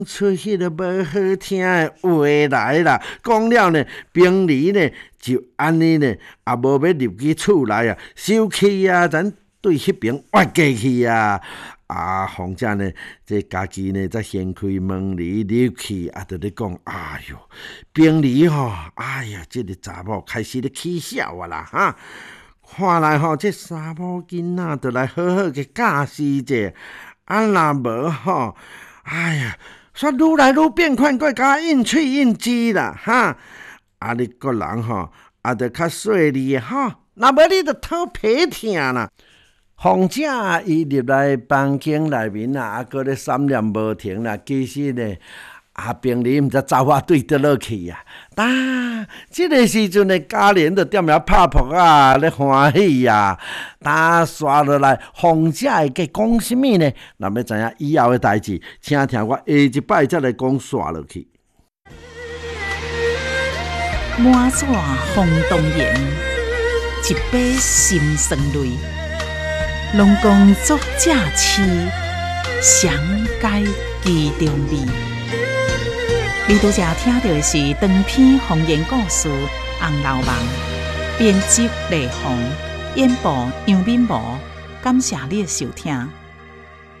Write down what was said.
出迄个无好听的话来啦，讲了呢，平儿呢就安尼呢，也无要入去厝内啊，生气啊，咱对迄边挖过去啊。啊，凤姐呢，这家己呢，才掀开门帘入去，啊，就咧讲，哎哟，平儿吼，哎呀，这个查某开始咧起笑啊啦，哈。看来吼，这查某囡仔就来好好嘅教示者，啊若无吼，哎呀，煞愈来愈变款，过加应喙应舌啦，哈！啊，你个人吼，啊，着较细腻吼，若无你着头皮疼啦。凤姐伊入来房间内面啊，啊，搁咧三念无停啦，其实呢。阿平儿毋知走啊对倒落去啊！即个时阵的嘉莲就踮遐拍扑啊，咧欢喜啊！刷落来，凤姐会计讲什么呢？若要知影以后的代志，请听我下一摆再来讲刷落去。 满纸风动言，一杯心酸泪。龙宫作者痴，详解其中味。你拄则听到的是长篇方言故事《红楼梦》，编辑雷鸿，演播杨敏模。感谢你的收听。